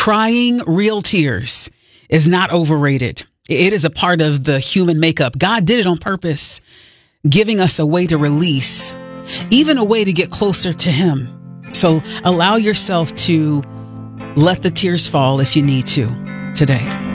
Crying real tears is not overrated. It is a part of the human makeup. God did it on purpose, giving us a way to release, even a way to get closer to Him. So allow yourself to let the tears fall if you need to today.